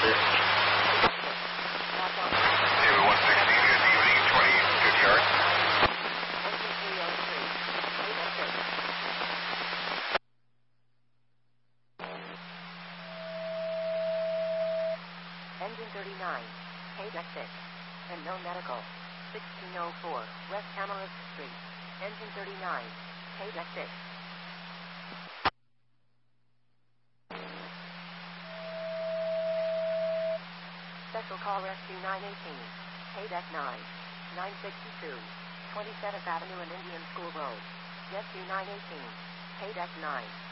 David 160, good evening, 20, 50 yards. Engine 303, 806. Engine 39, 8 6, and no medical. 1604, West Amarillo Street. Engine 39, 8 6. Special call rescue 918, 8 9, 962, 27th Avenue and Indian School Road. Rescue 918, 8 9.